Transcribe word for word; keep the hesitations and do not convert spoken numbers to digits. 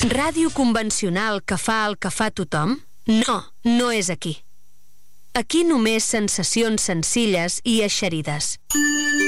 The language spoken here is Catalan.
Ràdio convencional que fa el que fa tothom? No, no és aquí. Aquí només sensacions senzilles i eixerides.